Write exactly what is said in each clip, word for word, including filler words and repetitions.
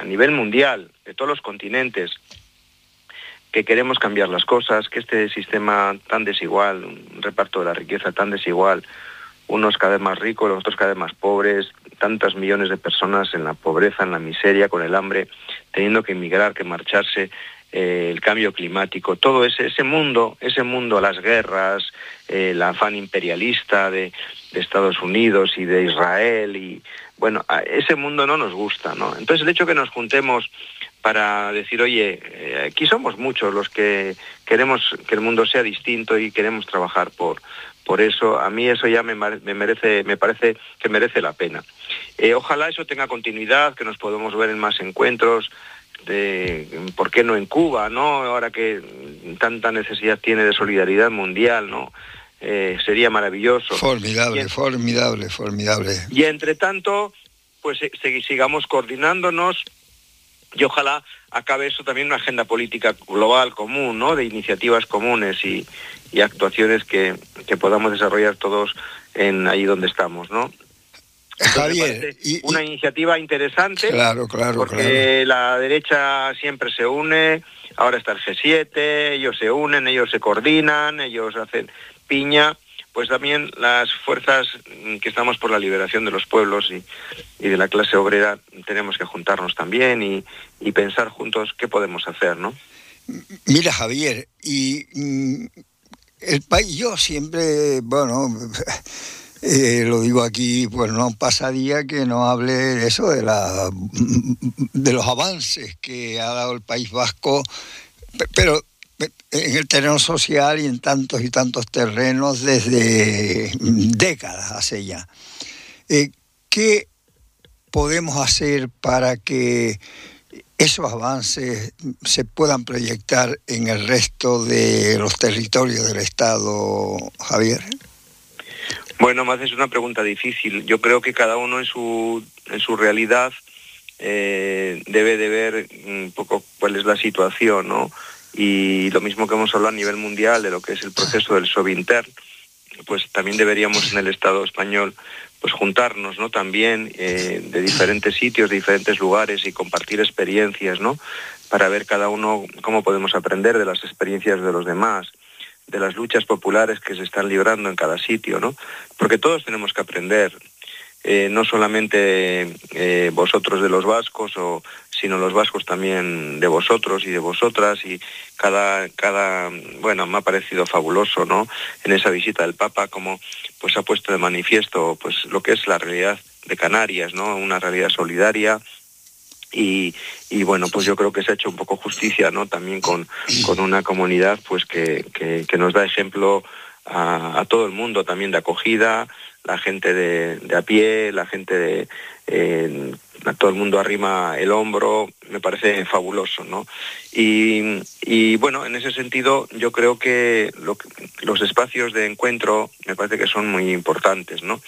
nivel mundial, de todos los continentes, que queremos cambiar las cosas, que este sistema tan desigual, un reparto de la riqueza tan desigual, unos cada vez más ricos, los otros cada vez más pobres, tantos millones de personas en la pobreza, en la miseria, con el hambre, teniendo que emigrar, que marcharse, eh, el cambio climático, todo ese, ese mundo, ese mundo, las guerras, eh, el afán imperialista de, de Estados Unidos y de Israel, y bueno, ese mundo no nos gusta, ¿no? Entonces el hecho que nos juntemos para decir, oye, eh, aquí somos muchos los que queremos que el mundo sea distinto y queremos trabajar por, por eso, a mí eso ya me, me merece, me parece que merece la pena. Eh, ojalá eso tenga continuidad, que nos podamos ver en más encuentros, de por qué no en Cuba, ¿no? Ahora que tanta necesidad tiene de solidaridad mundial, ¿no? Eh, sería maravilloso. Formidable, en, formidable, formidable. Y entre tanto, pues eh, sigamos coordinándonos. Y ojalá acabe eso también una agenda política global común, ¿no? De iniciativas comunes y, y actuaciones que, que podamos desarrollar todos en ahí donde estamos, ¿no? Entonces, Javier, y, una y... iniciativa interesante, claro, claro, porque claro. La derecha siempre se une, ahora está el G siete, ellos se unen, ellos se coordinan, ellos hacen piña. Pues también las fuerzas que estamos por la liberación de los pueblos y, y de la clase obrera tenemos que juntarnos también y, y pensar juntos qué podemos hacer, ¿no? Mira, Javier, y mm, el país, yo siempre, bueno, eh, lo digo aquí, pues no pasa día que no hable de eso, de, la, de los avances que ha dado el País Vasco, pero en el terreno social y en tantos y tantos terrenos desde décadas hace ya. Eh, ¿Qué podemos hacer para que esos avances se puedan proyectar en el resto de los territorios del Estado, Javier? Bueno, me haces una pregunta difícil. Yo creo que cada uno en su, en su realidad eh, debe de ver un poco cuál es la situación, ¿no? Y lo mismo que hemos hablado a nivel mundial de lo que es el proceso del Sobintern, pues también deberíamos en el Estado español pues juntarnos, ¿no? También eh, de diferentes sitios, de diferentes lugares y compartir experiencias, ¿no? Para ver cada uno cómo podemos aprender de las experiencias de los demás, de las luchas populares que se están librando en cada sitio, ¿no? Porque todos tenemos que aprender. Eh, no solamente eh, vosotros de los vascos, o, sino los vascos también de vosotros y de vosotras, y cada, cada, bueno, me ha parecido fabuloso, ¿no? En esa visita del Papa, como pues ha puesto de manifiesto pues lo que es la realidad de Canarias, ¿no? Una realidad solidaria. Y, y bueno, pues yo creo que se ha hecho un poco justicia, ¿no? También con, con una comunidad pues que, que, que nos da ejemplo a, a todo el mundo, también de acogida, la gente de, de a pie, la gente de... Eh, a todo el mundo arrima el hombro, me parece fabuloso, ¿no? Y, y bueno, en ese sentido yo creo que, lo que los espacios de encuentro me parece que son muy importantes, ¿no?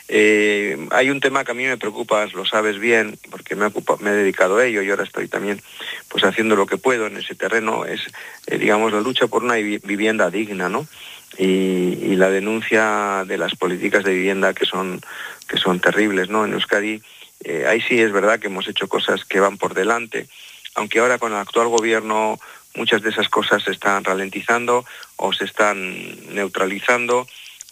Eh, hay un tema que a mí me preocupa, lo sabes bien, porque me, ocupa, me he dedicado a ello y ahora estoy también pues haciendo lo que puedo en ese terreno, es eh, digamos la lucha por una vivienda digna, ¿no? Y, y la denuncia de las políticas de vivienda que son, que son terribles, ¿no? En Euskadi, eh, ahí sí es verdad que hemos hecho cosas que van por delante, aunque ahora con el actual gobierno muchas de esas cosas se están ralentizando o se están neutralizando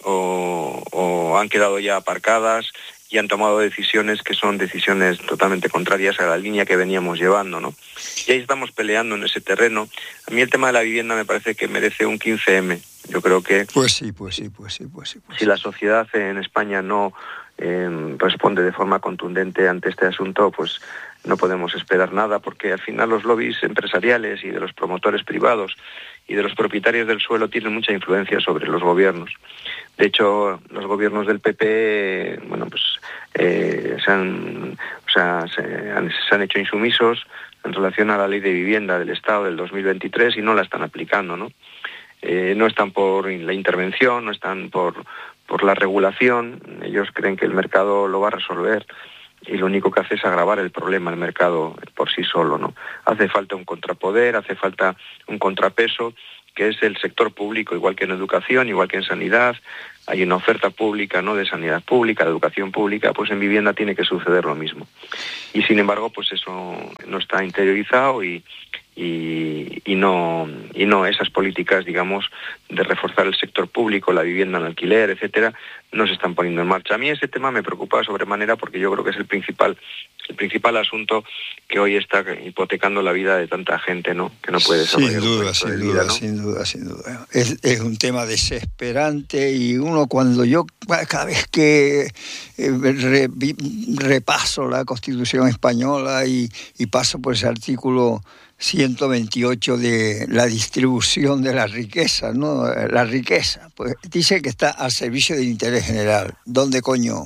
o, o han quedado ya aparcadas y han tomado decisiones que son decisiones totalmente contrarias a la línea que veníamos llevando, ¿no? Y ahí estamos peleando en ese terreno. A mí el tema de la vivienda me parece que merece un quince eme. Yo creo que... Pues sí, pues sí, pues sí, pues sí. Pues si sí. la sociedad en España no eh, responde de forma contundente ante este asunto, pues no podemos esperar nada, porque al final los lobbies empresariales y de los promotores privados y de los propietarios del suelo tienen mucha influencia sobre los gobiernos. De hecho, los gobiernos del P P, bueno, pues eh, se, han, o sea, se, han, se han hecho insumisos en relación a la ley de vivienda del Estado del dos mil veintitrés y no la están aplicando, ¿no? Eh, no están por la intervención, no están por, por la regulación. Ellos creen que el mercado lo va a resolver y lo único que hace es agravar el problema, el mercado por sí solo, ¿no? Hace falta un contrapoder, hace falta un contrapeso, que es el sector público, igual que en educación, igual que en sanidad, hay una oferta pública, ¿no?, de sanidad pública, de educación pública, pues en vivienda tiene que suceder lo mismo. Y sin embargo, pues eso no está interiorizado y, y, y no y no esas políticas, digamos, de reforzar el sector público, la vivienda en alquiler, etcétera, no se están poniendo en marcha. A mí ese tema me preocupa sobremanera porque yo creo que es el principal el principal asunto que hoy está hipotecando la vida de tanta gente, ¿no?, que no puede desarrollar. Sin duda, sin vida, duda, ¿no? sin duda, sin duda. Es, es un tema desesperante y uno cuando yo, cada vez que eh, re, repaso la Constitución española y, y paso por ese artículo ciento veintiocho de la distribución de la riqueza, ¿no? La riqueza, pues dice que está al servicio del interés general. ¿Dónde coño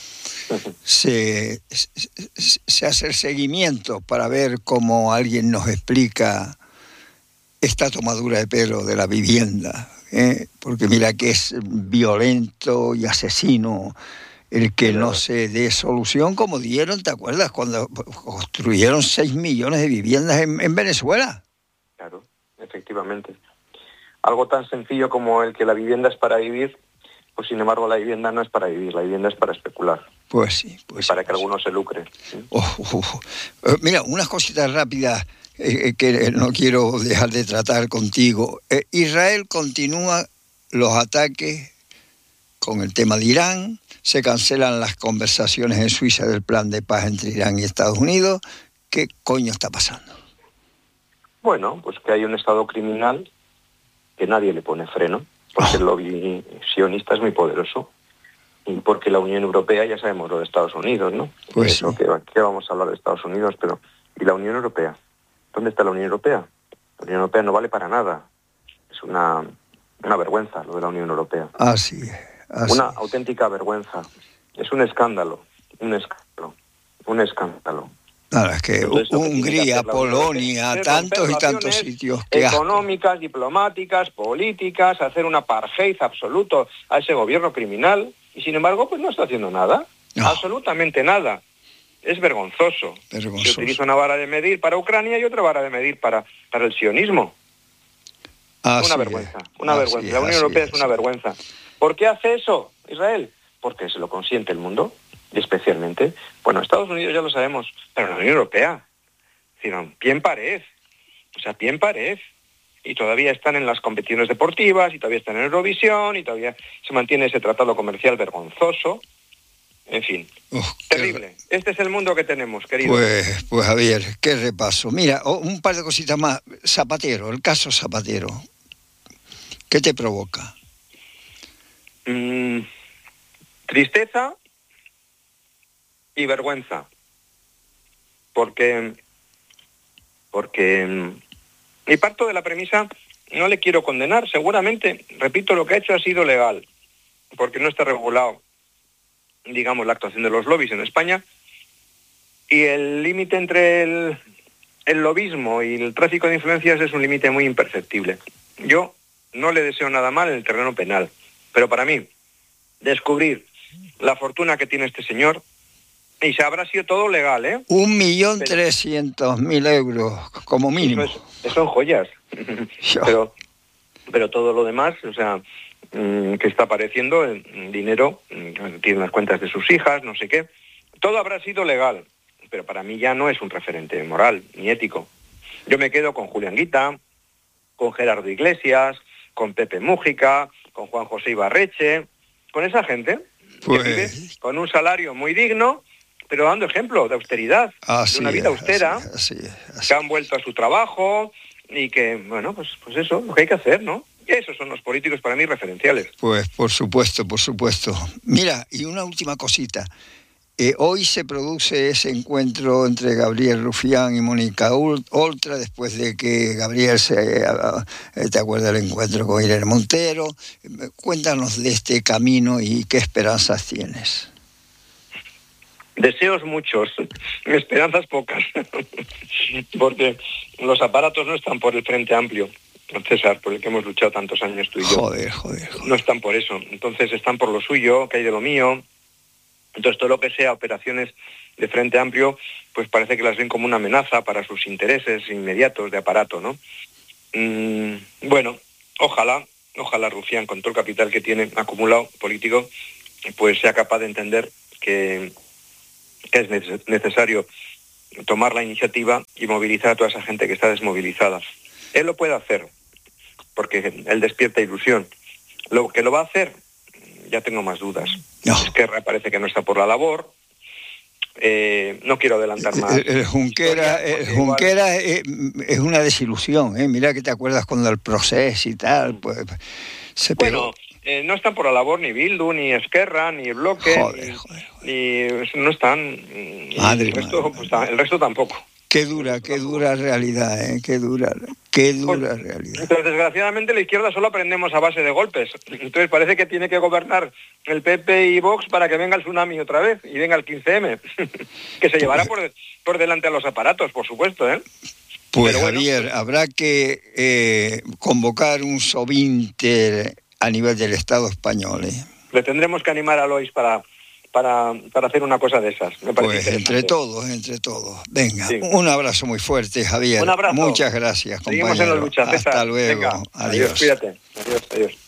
se, se, se hace el seguimiento para ver cómo alguien nos explica esta tomadura de pelo de la vivienda? ¿eh? Porque mira que es violento y asesino el que no se dé solución como dieron, ¿te acuerdas? Cuando construyeron seis millones de viviendas en, en Venezuela. Claro, efectivamente. Algo tan sencillo como el que la vivienda es para vivir, pues sin embargo la vivienda no es para vivir, la vivienda es para especular. Pues sí. Pues y para sí, que pues algunos sí. se lucren. ¿Sí? Oh, oh, oh. Uh, mira, unas cositas rápidas eh, que no quiero dejar de tratar contigo. Eh, Israel continúa los ataques con el tema de Irán, se cancelan las conversaciones en Suiza del plan de paz entre Irán y Estados Unidos. ¿Qué coño está pasando? Bueno, pues que hay un Estado criminal que nadie le pone freno, porque oh. el lobby sionista es muy poderoso, y porque la Unión Europea, ya sabemos lo de Estados Unidos, ¿no? Pues Eso, sí. que, que vamos a hablar de Estados Unidos, pero ¿y la Unión Europea? ¿Dónde está la Unión Europea? La Unión Europea no vale para nada. Es una, una vergüenza lo de la Unión Europea. Así es. Así una es. auténtica vergüenza. Es un escándalo, un escándalo, un escándalo. Nada, es que Entonces, Hungría, que Polonia, es tantos y tantos sitios que económicas, asco. Diplomáticas, políticas, hacer un apartheid absoluto a ese gobierno criminal, y sin embargo, pues no está haciendo nada, no. absolutamente nada. Es vergonzoso. vergonzoso. Se utiliza una vara de medir para Ucrania y otra vara de medir para, para el sionismo. Así una vergüenza, es. una así vergüenza. Es, la Unión Europea es, es una vergüenza. ¿Por qué hace eso Israel? Porque se lo consiente el mundo, y especialmente, bueno, Estados Unidos ya lo sabemos, pero la Unión Europea, sino pie en pared, o sea, pie en pared, y todavía están en las competiciones deportivas, y todavía están en Eurovisión, y todavía se mantiene ese tratado comercial vergonzoso, en fin, oh, terrible. Qué... Este es el mundo que tenemos, querido. Pues, pues Javier, qué repaso. Mira, oh, un par de cositas más. Zapatero, el caso Zapatero, ¿qué te provoca? Mm, tristeza y vergüenza, porque porque y parto de la premisa, no le quiero condenar, seguramente, repito, lo que ha hecho ha sido legal, porque no está regulado, digamos, la actuación de los lobbies en España, y el límite entre el, el lobismo y el tráfico de influencias es un límite muy imperceptible. Yo no le deseo nada mal en el terreno penal, pero para mí, descubrir la fortuna que tiene este señor, y se habrá sido todo legal, ¿eh? Un millón trescientos mil euros, como mínimo. Eso, es, eso son joyas. pero, pero todo lo demás, o sea, que está apareciendo en dinero, tiene las cuentas de sus hijas, no sé qué, todo habrá sido legal, pero para mí ya no es un referente moral ni ético. Yo me quedo con Julián Guita, con Gerardo Iglesias, con Pepe Mújica, con Juan José Ibarreche, con esa gente pues... que vive con un salario muy digno, pero dando ejemplo de austeridad, así de una vida es, austera, así es, así es, así que han vuelto a su trabajo y que, bueno, pues, pues eso, lo que hay que hacer, ¿no? Y esos son los políticos para mí referenciales. Pues por supuesto, por supuesto. Mira, y una última cosita. Eh, hoy se produce ese encuentro entre Gabriel Rufián y Mónica Oltra, después de que Gabriel se... Eh, ¿te acuerdas del encuentro con Irene Montero? Eh, cuéntanos de este camino y qué esperanzas tienes. Deseos muchos, esperanzas pocas, porque los aparatos no están por el Frente Amplio, César, por el que hemos luchado tantos años tú y yo. Joder, joder, joder. No están por eso, entonces están por lo suyo, que hay de lo mío. Entonces todo lo que sea operaciones de Frente Amplio, pues parece que las ven como una amenaza para sus intereses inmediatos de aparato, ¿no? Mm, bueno, ojalá, ojalá Rufián, con todo el capital que tiene acumulado político, pues sea capaz de entender que, que es necesario tomar la iniciativa y movilizar a toda esa gente que está desmovilizada. Él lo puede hacer, porque él despierta ilusión. Lo que lo va a hacer, ya tengo más dudas. No. Esquerra parece que no está por la labor. Eh, no quiero adelantar más. El, el Junquera, el Junquera igual... es, es una desilusión, ¿eh? Mira que te acuerdas cuando el proceso y tal, pues se pegó. Bueno, eh, no están por la labor ni Bildu, ni Esquerra, ni Bloque, joder, ni, joder, joder. ni no están. Madre, el, resto, madre, pues, madre. el resto tampoco. Qué dura, qué dura realidad, ¿eh? Qué dura, qué dura pues, realidad. Entonces, desgraciadamente, la izquierda solo aprendemos a base de golpes. Entonces, parece que tiene que gobernar el P P y Vox para que venga el tsunami otra vez y venga el quince eme, que se llevará por, por delante a los aparatos, por supuesto, ¿eh? Pues, Pero bueno, Javier, habrá que eh, convocar un Sovinter a nivel del Estado español, ¿eh? Le tendremos que animar a Lois para... Para, para hacer una cosa de esas. Me parece pues entre todos, entre todos. Venga, sí. Un abrazo muy fuerte, Javier. Un abrazo. Muchas gracias, compañero. Seguimos en la lucha, César. Hasta luego. Venga, adiós. Adiós, cuídate. Adiós, adiós.